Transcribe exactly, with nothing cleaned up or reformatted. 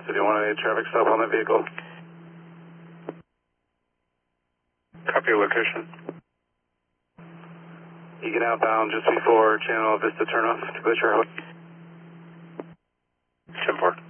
if you want any traffic stop on the vehicle. Copy location. Egan outbound just before Channel Vista turnoff to Glacier Highway. ten four.